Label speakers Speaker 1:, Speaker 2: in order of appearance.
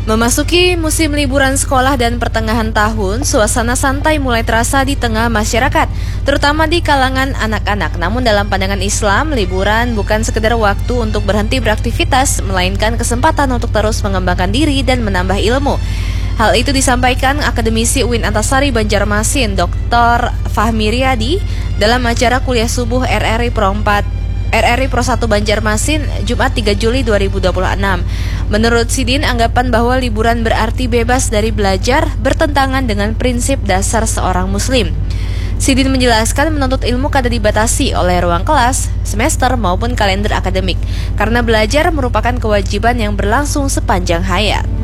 Speaker 1: Memasuki musim liburan sekolah dan pertengahan tahun, suasana santai mulai terasa di tengah masyarakat, terutama di kalangan anak-anak. Namun dalam pandangan Islam, liburan bukan sekedar waktu untuk berhenti beraktivitas, melainkan kesempatan untuk terus mengembangkan diri dan menambah ilmu. Hal itu disampaikan akademisi UIN Antasari Banjarmasin, Dr. Fahmi Riyadi, dalam acara kuliah subuh RRI Pro 1 Banjarmasin, Jumat 3 Juli 2026. Menurut Sidin, anggapan bahwa liburan berarti bebas dari belajar bertentangan dengan prinsip dasar seorang muslim. Sidin menjelaskan menuntut ilmu kada dibatasi oleh ruang kelas, semester maupun kalender akademik, karena belajar merupakan kewajiban yang berlangsung sepanjang hayat.